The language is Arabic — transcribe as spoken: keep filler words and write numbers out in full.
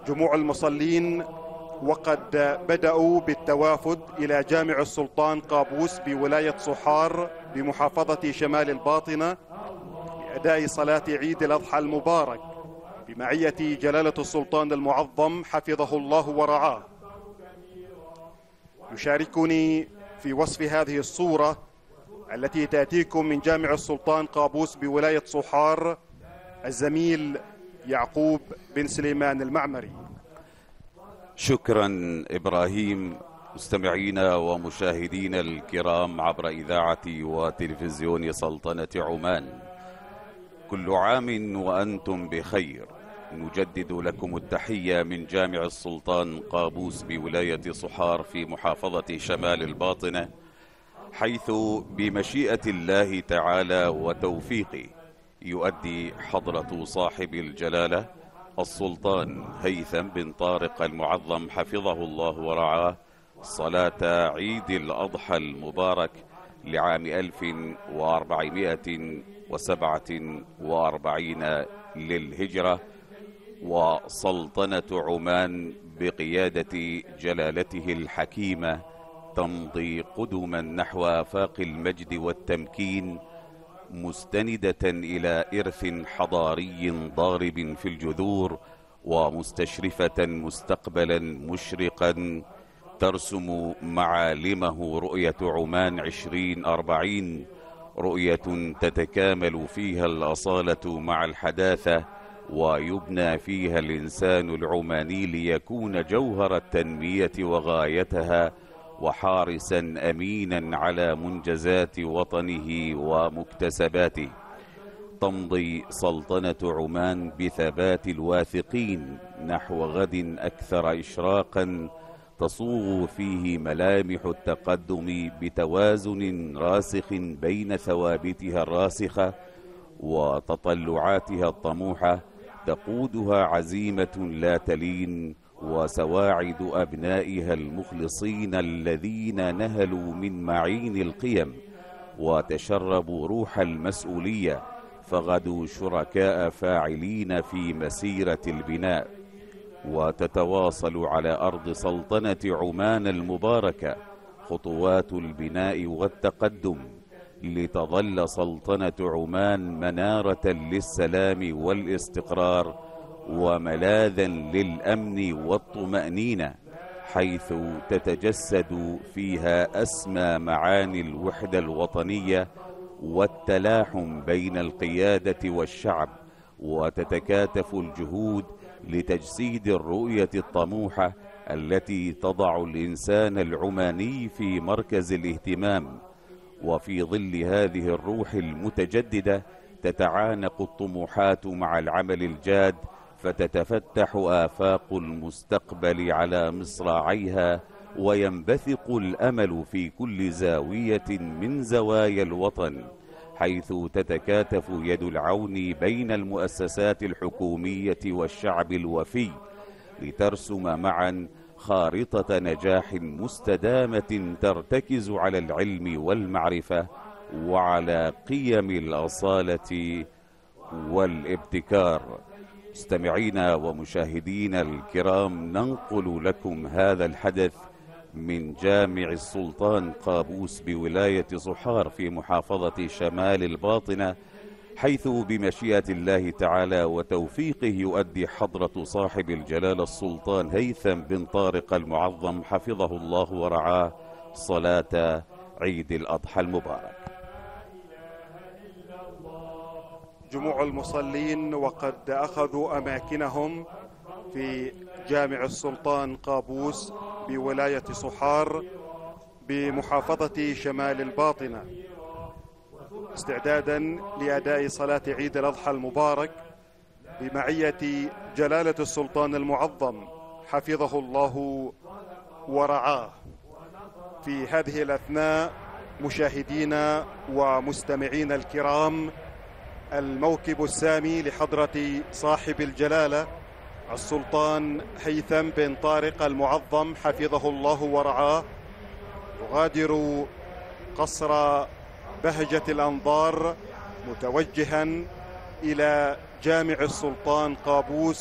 جموع المصلين وقد بدأوا بالتوافد إلى جامع السلطان قابوس بولاية صحار بمحافظة شمال الباطنة لأداء صلاة عيد الأضحى المبارك بمعية جلالة السلطان المعظم حفظه الله ورعاه. يشاركني في وصف هذه الصورة التي تأتيكم من جامع السلطان قابوس بولاية صحار الزميل يعقوب بن سليمان المعمري. شكرا إبراهيم. مستمعينا ومشاهدينا الكرام عبر إذاعة وتلفزيون سلطنة عمان، كل عام وأنتم بخير. نجدد لكم التحية من جامع السلطان قابوس بولاية صحار في محافظة شمال الباطنة، حيث بمشيئة الله تعالى وتوفيقه يؤدي حضرة صاحب الجلالة السلطان هيثم بن طارق المعظم حفظه الله ورعاه صلاة عيد الأضحى المبارك لعام ألف وأربعمائة وسبعة وأربعين للهجرة، وسلطنة عمان بقيادة جلالته الحكيمة تمضي قدما نحو آفاق المجد والتمكين، مستندة إلى إرث حضاري ضارب في الجذور، ومستشرفة مستقبلا مشرقا ترسم معالمه رؤية عمان عشرين أربعين، رؤية تتكامل فيها الأصالة مع الحداثة، ويبنى فيها الإنسان العماني ليكون جوهر التنمية وغايتها، وحارسا أمينا على منجزات وطنه ومكتسباته. تمضي سلطنة عمان بثبات الواثقين نحو غد أكثر إشراقا تصوغ فيه ملامح التقدم بتوازن راسخ بين ثوابتها الراسخة وتطلعاتها الطموحة، تقودها عزيمة لا تلين وسواعد أبنائها المخلصين الذين نهلوا من معين القيم وتشربوا روح المسؤولية، فغدوا شركاء فاعلين في مسيرة البناء. وتتواصل على أرض سلطنة عمان المباركة خطوات البناء والتقدم، لتظل سلطنة عمان منارة للسلام والاستقرار وملاذا للأمن والطمأنينة، حيث تتجسد فيها أسمى معاني الوحدة الوطنية والتلاحم بين القيادة والشعب، وتتكاتف الجهود لتجسيد الرؤية الطموحة التي تضع الإنسان العماني في مركز الاهتمام. وفي ظل هذه الروح المتجددة تتعانق الطموحات مع العمل الجاد، فتتفتح آفاق المستقبل على مصراعيها، وينبثق الأمل في كل زاوية من زوايا الوطن، حيث تتكاتف يد العون بين المؤسسات الحكومية والشعب الوفي، لترسم معا خارطة نجاح مستدامة ترتكز على العلم والمعرفة وعلى قيم الأصالة والابتكار. مستمعينا ومشاهدينا الكرام، ننقل لكم هذا الحدث من جامع السلطان قابوس بولاية صحار في محافظة شمال الباطنة، حيث بمشيئة الله تعالى وتوفيقه يؤدي حضرة صاحب الجلالة السلطان هيثم بن طارق المعظم حفظه الله ورعاه صلاة عيد الأضحى المبارك. جموع المصلين وقد أخذوا أماكنهم في جامع السلطان قابوس بولاية صحار بمحافظة شمال الباطنة، استعدادا لأداء صلاة عيد الأضحى المبارك بمعية جلالة السلطان المعظم حفظه الله ورعاه. في هذه الأثناء مشاهدينا ومستمعينا الكرام، الموكب السامي لحضرة صاحب الجلالة السلطان هيثم بن طارق المعظم حفظه الله ورعاه يغادر قصر بهجة الأنظار متوجها إلى جامع السلطان قابوس